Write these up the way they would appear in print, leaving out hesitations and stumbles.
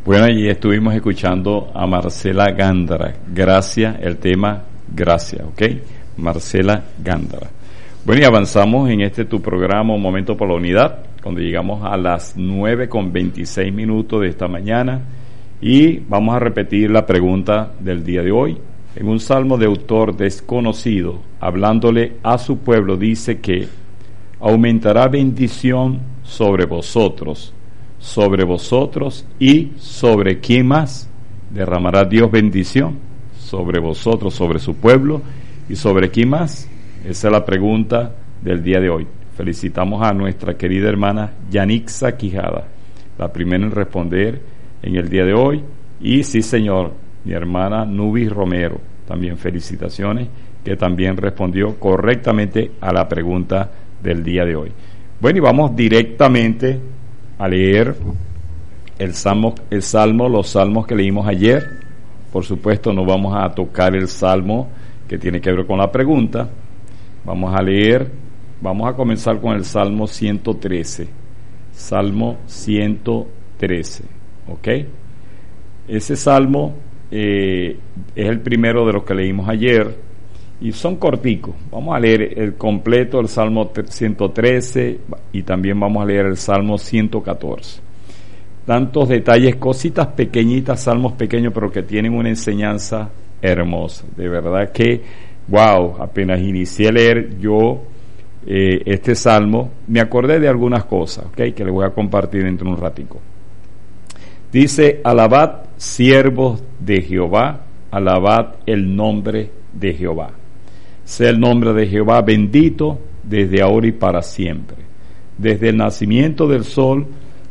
Bueno, y estuvimos escuchando a Marcela Gándara. Gracias, el tema Gracias, ¿ok? Marcela Gándara. Bueno, y avanzamos en tu programa, Un Momento por la Unidad, cuando llegamos a las 9:26 de esta mañana, y vamos a repetir la pregunta del día de hoy. En un salmo de autor desconocido, hablándole a su pueblo, dice que aumentará bendición sobre vosotros y sobre quién más derramará Dios bendición, sobre vosotros, sobre su pueblo y sobre quién más. Esa es la pregunta del día de hoy. Felicitamos a nuestra querida hermana Yanixa Quijada, la primera en responder en el día de hoy, y sí señor, mi hermana Nubis Romero, también felicitaciones, que también respondió correctamente a la pregunta del día de hoy. Bueno, y vamos directamente a leer los salmos que leímos ayer. Por supuesto, no vamos a tocar el salmo que tiene que ver con la pregunta. Vamos a comenzar con el Salmo 113. Salmo 113, ¿ok? Ese salmo es el primero de los que leímos ayer y son corticos. Vamos a leer el completo, el Salmo 113, y también vamos a leer el Salmo 114. Tantos detalles, cositas pequeñitas, salmos pequeños, pero que tienen una enseñanza hermosa. De verdad que, wow, apenas inicié a leer yo este salmo, me acordé de algunas cosas, ¿ok? Que les voy a compartir dentro de un ratico. Dice: alabad, siervos de Jehová, alabad el nombre de Jehová. Sea el nombre de Jehová bendito desde ahora y para siempre. Desde el nacimiento del sol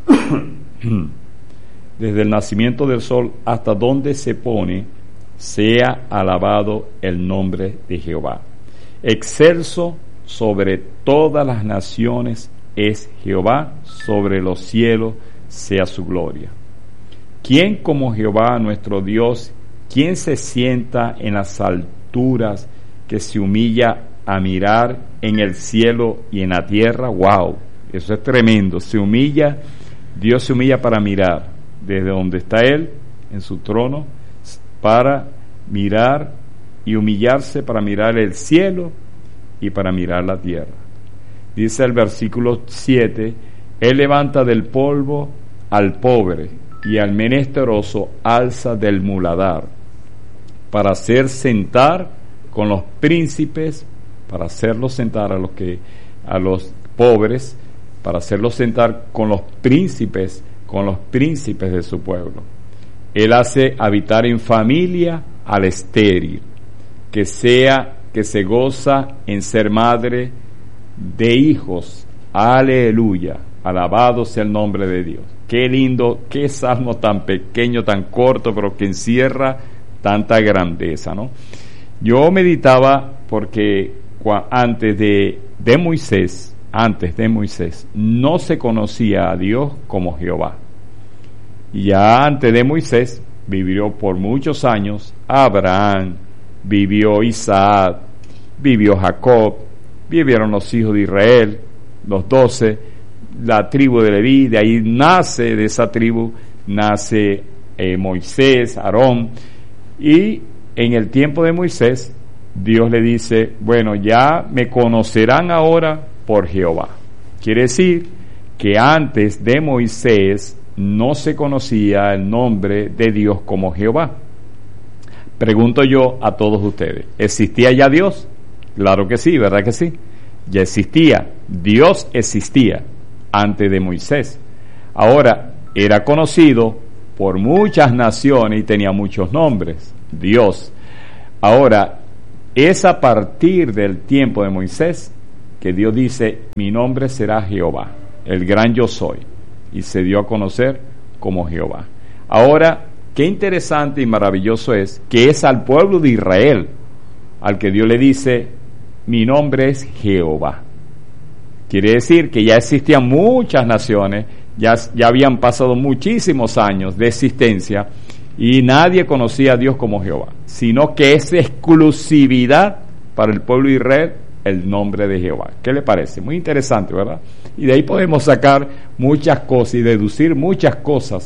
desde el nacimiento del sol hasta donde se pone, sea alabado el nombre de Jehová. Excelso sobre todas las naciones es Jehová, sobre los cielos sea su gloria. ¿Quién como Jehová nuestro Dios? ¿Quién se sienta en las alturas, que se humilla a mirar en el cielo y en la tierra? ¡Wow! Eso es tremendo. Dios se humilla para mirar desde donde está Él, en su trono, para mirar y humillarse, para mirar el cielo y para mirar la tierra. Dice el versículo 7: Él levanta del polvo al pobre, y al menesteroso alza del muladar, para hacer sentar con los príncipes, para hacerlos sentar a los pobres, para hacerlos sentar con los príncipes de su pueblo. Él hace habitar en familia al estéril, que se goza en ser madre de hijos. Aleluya, alabado sea el nombre de Dios. Qué lindo, qué salmo tan pequeño, tan corto, pero que encierra tanta grandeza, ¿no? Yo meditaba porque antes de Moisés, no se conocía a Dios como Jehová. Y ya antes de Moisés vivió por muchos años Abraham, vivió Isaac, vivió Jacob, vivieron los hijos de Israel, los 12, la tribu de Leví. De ahí nace, de esa tribu nace Moisés, Aarón, y en el tiempo de Moisés Dios le dice: bueno, ya me conocerán ahora por Jehová. Quiere decir que antes de Moisés no se conocía el nombre de Dios como Jehová. Pregunto yo a todos ustedes, ¿existía ya Dios? Claro que sí, ¿verdad que sí? Ya existía, Dios existía antes de Moisés. Ahora, era conocido por muchas naciones y tenía muchos nombres, Dios. Ahora, es a partir del tiempo de Moisés que Dios dice: mi nombre será Jehová, el gran yo soy, y se dio a conocer como Jehová. Ahora, qué interesante y maravilloso es que es al pueblo de Israel al que Dios le dice: mi nombre es Jehová. Quiere decir que ya existían muchas naciones, ya habían pasado muchísimos años de existencia y nadie conocía a Dios como Jehová, sino que es exclusividad para el pueblo de Israel el nombre de Jehová. ¿Qué le parece? Muy interesante, ¿verdad? Y de ahí podemos sacar muchas cosas y deducir muchas cosas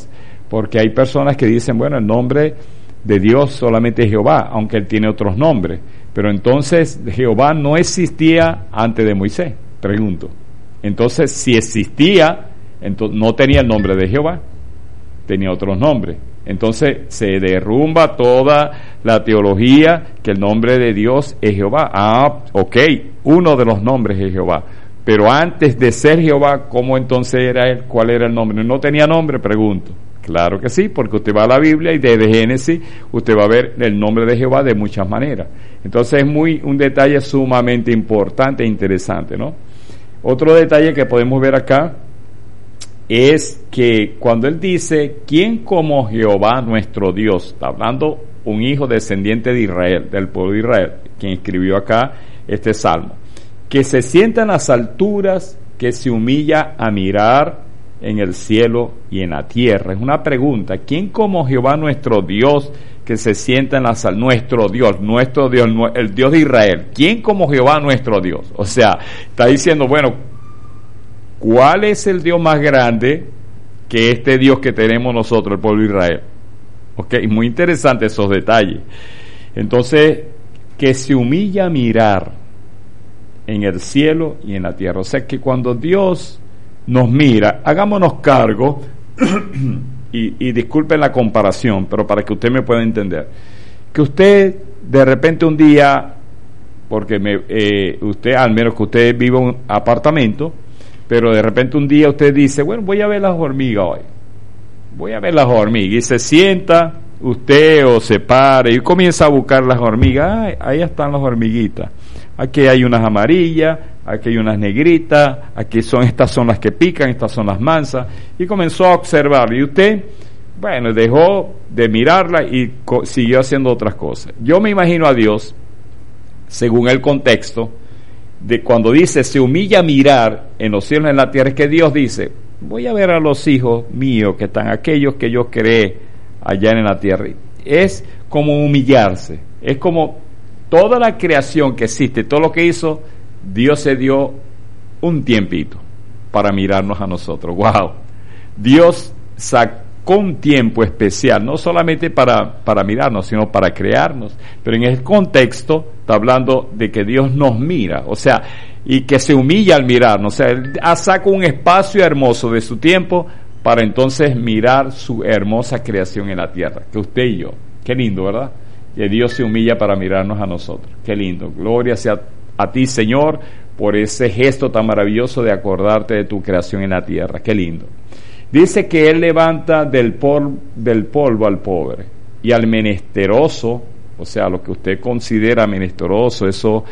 porque hay personas que dicen, bueno, el nombre de Dios solamente es Jehová, aunque Él tiene otros nombres. Pero entonces Jehová no existía antes de Moisés, pregunto. Entonces, si existía, entonces no tenía el nombre de Jehová, tenía otros nombres. Entonces se derrumba toda la teología que el nombre de Dios es Jehová. Ok, uno de los nombres es Jehová. Pero antes de ser Jehová, ¿cómo entonces era Él? ¿Cuál era el nombre? ¿No tenía nombre? Pregunto. Claro que sí, porque usted va a la Biblia y desde Génesis usted va a ver el nombre de Jehová de muchas maneras. Entonces es un detalle sumamente importante e interesante, ¿no? Otro detalle que podemos ver acá es que cuando él dice, ¿quién como Jehová nuestro Dios? Está hablando un hijo descendiente de Israel, del pueblo de Israel, quien escribió acá este salmo. Que se sienta en las alturas, que se humilla a mirar en el cielo y en la tierra. Es una pregunta, ¿quién como Jehová nuestro Dios, que se sienta en las alturas? Nuestro Dios, el Dios de Israel. ¿Quién como Jehová nuestro Dios? O sea, está diciendo, bueno, ¿cuál es el Dios más grande que este Dios que tenemos nosotros, el pueblo de Israel? Ok, muy interesante esos detalles. Entonces, que se humilla a mirar en el cielo y en la tierra. O sea, que cuando Dios nos mira, hagámonos cargo, y disculpen la comparación, pero para que usted me pueda entender, que usted de repente un día, porque usted, al menos que usted vive en un apartamento, pero de repente un día usted dice, bueno, voy a ver las hormigas hoy, y se sienta usted o se para y comienza a buscar las hormigas. Ahí están las hormiguitas, aquí hay unas amarillas, aquí hay unas negritas, estas son las que pican, estas son las mansas, y comenzó a observar, y usted, bueno, dejó de mirarla y siguió haciendo otras cosas. Yo me imagino a Dios, según el contexto, de cuando dice, se humilla a mirar en los cielos y en la tierra, es que Dios dice, voy a ver a los hijos míos, que están aquellos que yo creé allá en la tierra. Es como humillarse, es como toda la creación que existe, todo lo que hizo, Dios se dio un tiempito para mirarnos a nosotros. ¡Wow! Dios sacó un tiempo especial, no solamente para mirarnos, sino para crearnos. Pero en el contexto está hablando de que Dios nos mira, o sea, y que se humilla al mirarnos. O sea, Él saca un espacio hermoso de su tiempo para entonces mirar su hermosa creación en la tierra, que usted y yo. Qué lindo, ¿verdad? Que Dios se humilla para mirarnos a nosotros. Qué lindo. Gloria sea a ti, Señor, por ese gesto tan maravilloso de acordarte de tu creación en la tierra. Qué lindo. Dice que Él levanta del polvo al pobre y al menesteroso, o sea, lo que usted considera menesteroso, eso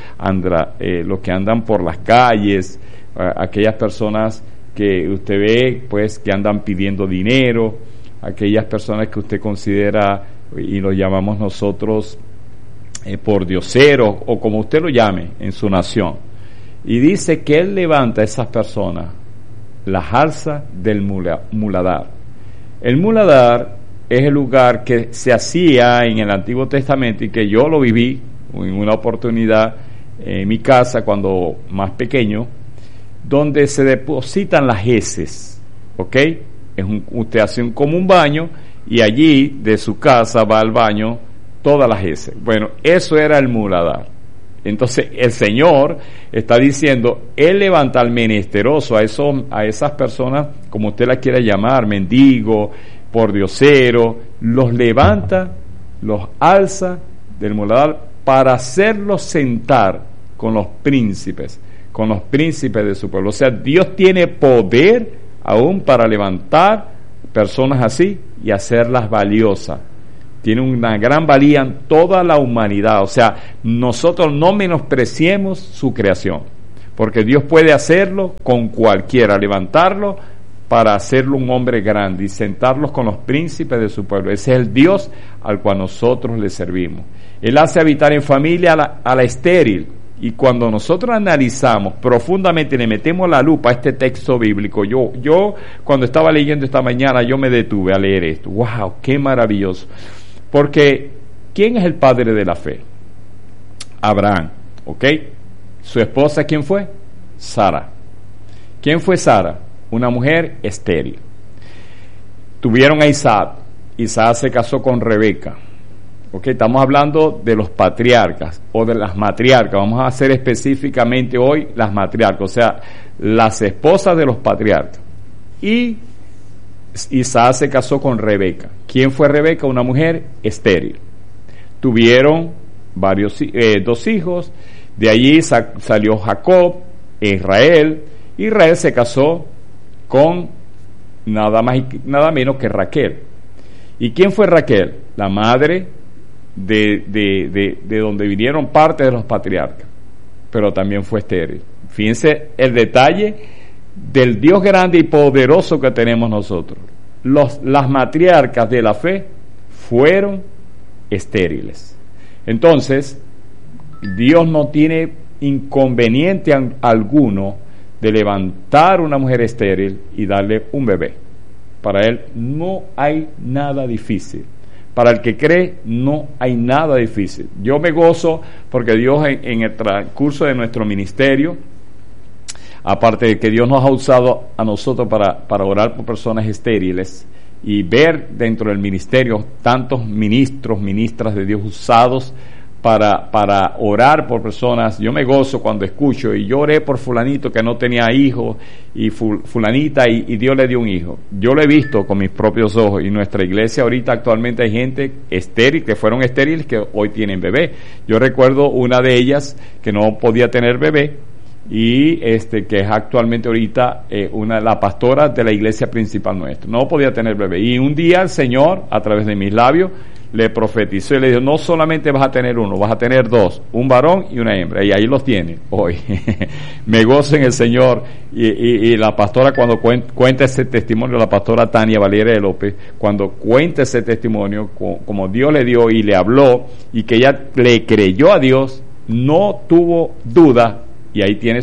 los que andan por las calles, aquellas personas que usted ve, pues, que andan pidiendo dinero, aquellas personas que usted considera, y lo llamamos nosotros por dioseros, o como usted lo llame en su nación. Y dice que Él levanta a esas personas, las alza del muladar. El muladar es el lugar que se hacía en el Antiguo Testamento y que yo lo viví en una oportunidad en mi casa cuando más pequeño, donde se depositan las heces, ¿ok? Usted hace como un baño y allí de su casa va al baño todas las heces. Bueno, eso era el muladar. Entonces el Señor está diciendo, Él levanta al menesteroso, a esas personas, como usted la quiera llamar, mendigo, pordiosero, los levanta, los alza del muladar para hacerlos sentar con los príncipes de su pueblo. O sea, Dios tiene poder aún para levantar personas así y hacerlas valiosas. Tiene una gran valía en toda la humanidad. O sea, nosotros no menospreciemos su creación, porque Dios puede hacerlo con cualquiera, levantarlo para hacerlo un hombre grande y sentarlos con los príncipes de su pueblo. Ese es el Dios al cual nosotros le servimos. Él hace habitar en familia a la estéril. Y cuando nosotros analizamos profundamente y le metemos la lupa a este texto bíblico, yo cuando estaba leyendo esta mañana, yo me detuve a leer esto. ¡Wow! ¡Qué maravilloso! Porque, ¿quién es el padre de la fe? Abraham, ¿ok? ¿Su esposa quién fue? Sara. ¿Quién fue Sara? Una mujer estéril. tuvieron a Isaac. Isaac se casó con Rebeca. Okay, estamos hablando de los patriarcas o de las matriarcas. Vamos a hacer específicamente hoy las matriarcas, o sea, las esposas de los patriarcas. Y Isaac se casó con Rebeca. ¿Quién fue Rebeca? Una mujer estéril. Tuvieron dos hijos. De allí salió Jacob, Israel. Israel se casó con nada más y nada menos que Raquel. ¿Y quién fue Raquel? La madre de donde vinieron parte de los patriarcas, pero también fue estéril. Fíjense el detalle del Dios grande y poderoso que tenemos nosotros. Las matriarcas de la fe fueron estériles. Entonces, Dios no tiene inconveniente alguno de levantar una mujer estéril y darle un bebé. Para Él no hay nada difícil. Para el que cree, no hay nada difícil. Yo me gozo porque Dios en el transcurso de nuestro ministerio, aparte de que Dios nos ha usado a nosotros para orar por personas estériles y ver dentro del ministerio tantos ministros, ministras de Dios usados para orar por personas. Yo me gozo cuando escucho, y yo oré por fulanito que no tenía hijos, y fulanita, y Dios le dio un hijo. Yo lo he visto con mis propios ojos, y en nuestra iglesia ahorita actualmente hay gente estéril, que fueron estériles, que hoy tienen bebé. Yo recuerdo una de ellas que no podía tener bebé, y que es actualmente ahorita la pastora de la iglesia principal nuestra. No podía tener bebé, y un día el Señor, a través de mis labios, le profetizó y le dijo: no solamente vas a tener uno, vas a tener dos, un varón y una hembra. Y ahí los tiene hoy. Me gozo en el Señor. Y la pastora, cuando cuenta ese testimonio, la pastora Tania Valeria de López, cuando cuenta ese testimonio, como Dios le dio y le habló, y que ella le creyó a Dios, no tuvo duda, y ahí tiene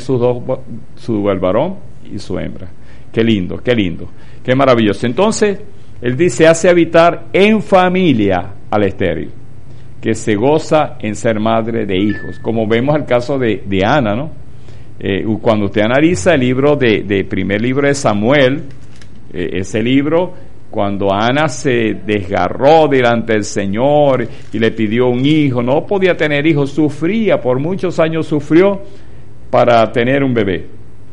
el varón y su hembra. Qué lindo, qué maravilloso. Entonces, Él dice: hace habitar en familia al estéril, que se goza en ser madre de hijos. Como vemos el caso de Ana, ¿no? Cuando usted analiza el libro primer libro de Samuel, ese libro, cuando Ana se desgarró delante del Señor y le pidió un hijo, no podía tener hijos, sufría, por muchos años sufrió para tener un bebé.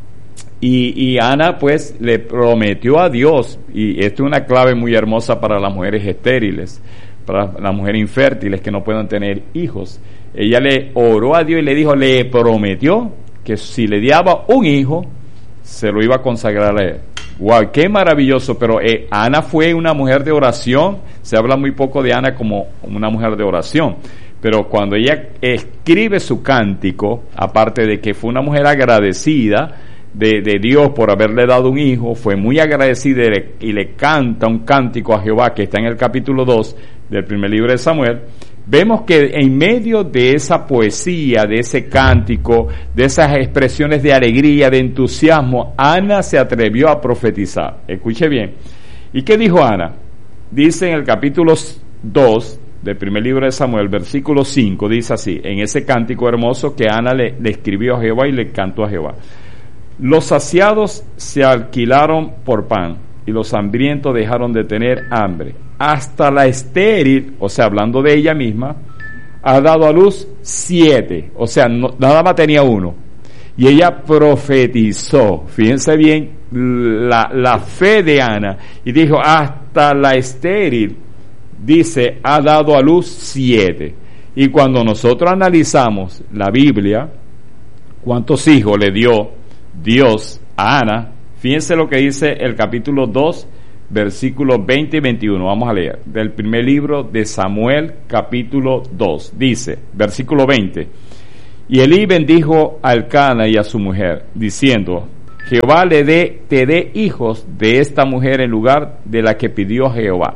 Y Ana pues le prometió a Dios, y esto es una clave muy hermosa para las mujeres estériles, para las mujeres infértiles que no puedan tener hijos. Ella le oró a Dios y le dijo, le prometió que si le daba un hijo, se lo iba a consagrar a él. ¡Wow! ¡Qué maravilloso! Pero Ana fue una mujer de oración. Se habla muy poco de Ana como una mujer de oración. Pero cuando ella escribe su cántico, aparte de que fue una mujer agradecida de Dios por haberle dado un hijo, fue muy agradecida y le canta un cántico a Jehová, que está en el capítulo 2 del primer libro de Samuel. Vemos que en medio de esa poesía, de ese cántico, de esas expresiones de alegría, de entusiasmo, Ana se atrevió a profetizar. Escuche bien. ¿Y qué dijo Ana? Dice en el capítulo 2 del primer libro de Samuel, versículo 5, dice así, en ese cántico hermoso que Ana le escribió a Jehová y le cantó a Jehová. Los saciados se alquilaron por pan, y los hambrientos dejaron de tener hambre. Hasta la estéril, o sea, hablando de ella misma, ha dado a luz 7, o sea, nada más tenía uno. Y ella profetizó, fíjense bien la fe de Ana, y dijo, hasta la estéril, dice, ha dado a luz 7. Y cuando nosotros analizamos la Biblia, ¿cuántos hijos le dio Dios a Ana? Fíjense lo que dice el capítulo 2, versículos 20 y 21. Vamos a leer. Del primer libro de Samuel, capítulo 2. Dice, versículo 20. Y Elí bendijo a Elcana y a su mujer, diciendo, Jehová te dé hijos de esta mujer en lugar de la que pidió Jehová.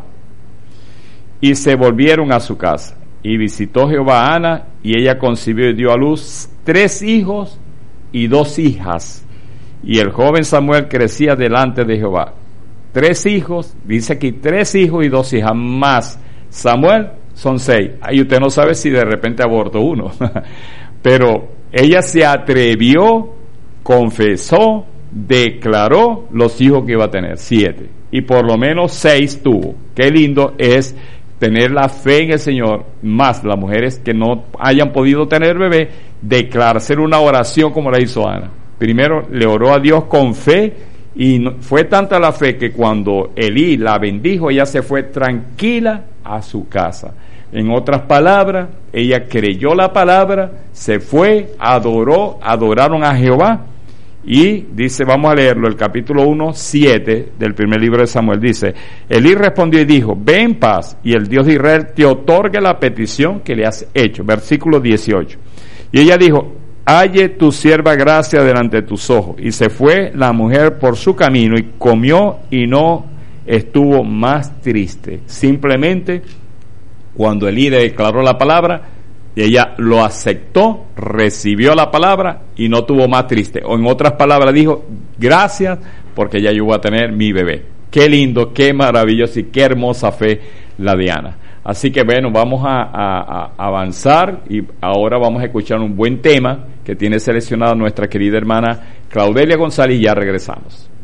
Y se volvieron a su casa. Y visitó Jehová a Ana, y ella concibió y dio a luz 3 hijos y 2 hijas. Y el joven Samuel crecía delante de Jehová. 3 hijos, dice aquí 3 hijos y 2 hijas, más Samuel son 6. Ahí usted no sabe si de repente abortó uno. Pero ella se atrevió, confesó, declaró los hijos que iba a tener, 7. y por lo menos 6 tuvo. Qué lindo es tener la fe en el Señor, más las mujeres que no hayan podido tener bebé, hacer una oración como la hizo Ana. Primero le oró a Dios con fe, y fue tanta la fe que cuando Elí la bendijo, ella se fue tranquila a su casa. En otras palabras, ella creyó la palabra, se fue, adoraron a Jehová. Y dice, vamos a leerlo, el capítulo 1:7 del primer libro de Samuel, dice: Elí respondió y dijo, ve en paz, y el Dios de Israel te otorgue la petición que le has hecho. Versículo 18. Y ella dijo, halle tu sierva gracia delante de tus ojos. Y se fue la mujer por su camino, y comió, y no estuvo más triste. Simplemente, cuando Elí declaró la palabra, y ella lo aceptó, recibió la palabra y no tuvo más triste. O en otras palabras dijo, gracias porque ya yo voy a tener mi bebé. Qué lindo, qué maravilloso y qué hermosa fe la de Ana. Así que bueno, vamos a avanzar y ahora vamos a escuchar un buen tema que tiene seleccionado nuestra querida hermana Claudelia González y ya regresamos.